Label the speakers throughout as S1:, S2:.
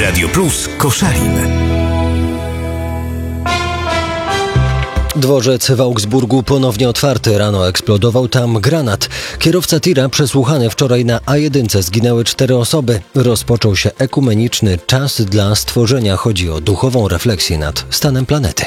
S1: Radio Plus Koszalin.
S2: Dworzec w Augsburgu ponownie otwarty. Rano eksplodował tam granat. Kierowca tira przesłuchany wczoraj na A1. Zginęły 4 osoby. Rozpoczął się ekumeniczny czas dla stworzenia. Chodzi o duchową refleksję nad stanem planety.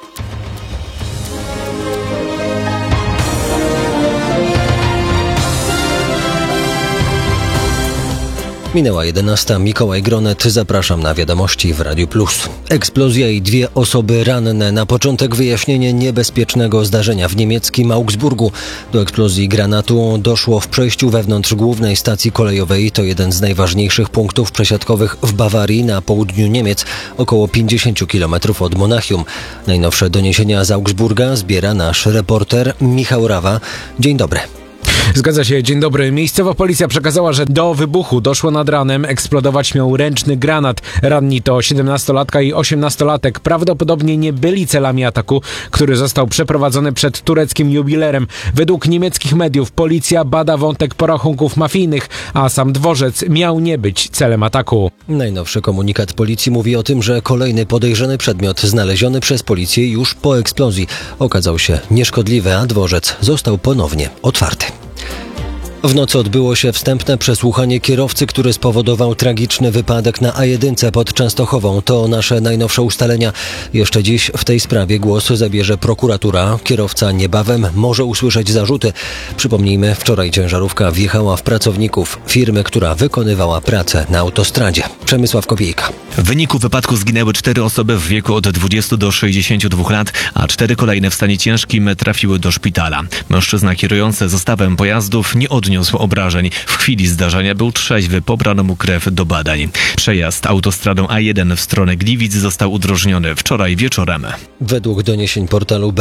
S2: Minęła 11. Mikołaj Gronet. Zapraszam na wiadomości w Radiu Plus. Eksplozja i 2 osoby ranne. Na początek wyjaśnienie niebezpiecznego zdarzenia w niemieckim Augsburgu. Do eksplozji granatu doszło w przejściu wewnątrz głównej stacji kolejowej. To jeden z najważniejszych punktów przesiadkowych w Bawarii na południu Niemiec, około 50 km od Monachium. Najnowsze doniesienia z Augsburga zbiera nasz reporter Michał Rawa. Dzień dobry.
S3: Zgadza się, dzień dobry. Miejscowa policja przekazała, że do wybuchu doszło nad ranem. Eksplodować miał ręczny granat. Ranni to 17-latka i 18-latek. Prawdopodobnie nie byli celami ataku, który został przeprowadzony przed tureckim jubilerem. Według niemieckich mediów policja bada wątek porachunków mafijnych, a sam dworzec miał nie być celem ataku.
S2: Najnowszy komunikat policji mówi o tym, że kolejny podejrzany przedmiot znaleziony przez policję już po eksplozji okazał się nieszkodliwy, a dworzec został ponownie otwarty. W nocy odbyło się wstępne przesłuchanie kierowcy, który spowodował tragiczny wypadek na A1 pod Częstochową. To nasze najnowsze ustalenia. Jeszcze dziś w tej sprawie głos zabierze prokuratura. Kierowca niebawem może usłyszeć zarzuty. Przypomnijmy, wczoraj ciężarówka wjechała w pracowników firmy, która wykonywała pracę na autostradzie. Przemysław Kopiejka.
S4: W wyniku wypadku zginęły 4 osoby w wieku od 20 do 62 lat, a 4 kolejne w stanie ciężkim trafiły do szpitala. Mężczyzna kierujący zestawem pojazdów nie odniósł obrażeń. W chwili zdarzenia był trzeźwy, pobrano mu krew do badań. Przejazd autostradą A1 w stronę Gliwic został udrożniony wczoraj wieczorem.
S2: Według doniesień portalu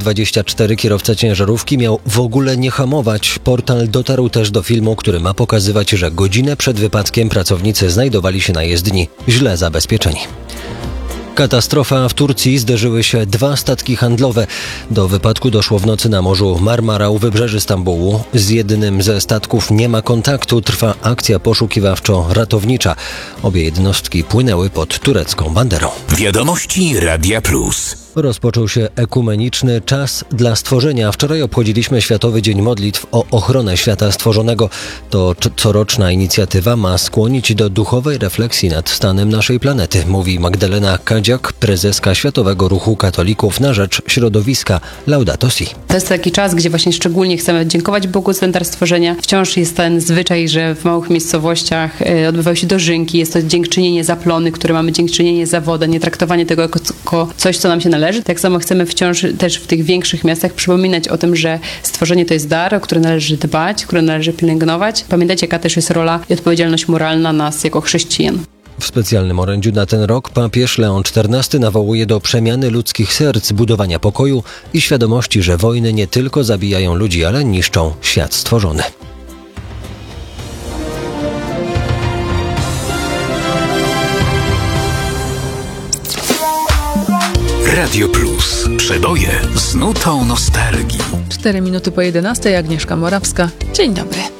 S2: BRD24 kierowca ciężarówki miał w ogóle nie hamować. Portal dotarł też do filmu, który ma pokazywać, że godzinę przed wypadkiem pracownicy znajdowali się na jezdni źle zabezpieczeni. Katastrofa w Turcji. Zderzyły się 2 statki handlowe. Do wypadku doszło w nocy na Morzu Marmara u wybrzeży Stambułu. Z jednym ze statków nie ma kontaktu. Trwa akcja poszukiwawczo-ratownicza. Obie jednostki płynęły pod turecką banderą.
S1: Wiadomości Radia Plus.
S2: Rozpoczął się ekumeniczny czas dla stworzenia. Wczoraj obchodziliśmy Światowy Dzień Modlitw o ochronę świata stworzonego. To coroczna inicjatywa ma skłonić do duchowej refleksji nad stanem naszej planety, mówi Magdalena Kadziak, prezeska Światowego Ruchu Katolików na rzecz środowiska Laudato Si.
S5: To jest taki czas, gdzie właśnie szczególnie chcemy dziękować Bogu za ten dar stworzenia. Wciąż jest ten zwyczaj, że w małych miejscowościach odbywają się dożynki. Jest to dziękczynienie za plony, które mamy, dziękczynienie za wodę, nie traktowanie tego jako coś, co nam się należy. Tak samo chcemy wciąż też w tych większych miastach przypominać o tym, że stworzenie to jest dar, o który należy dbać, który należy pielęgnować. Pamiętać, jaka też jest rola i odpowiedzialność moralna nas jako chrześcijan.
S2: W specjalnym orędziu na ten rok papież Leon XIV nawołuje do przemiany ludzkich serc, budowania pokoju i świadomości, że wojny nie tylko zabijają ludzi, ale niszczą świat stworzony.
S1: Radio Plus. Przeboje z nutą nostalgii.
S6: 4 minuty po 11. Agnieszka Morawska. Dzień dobry.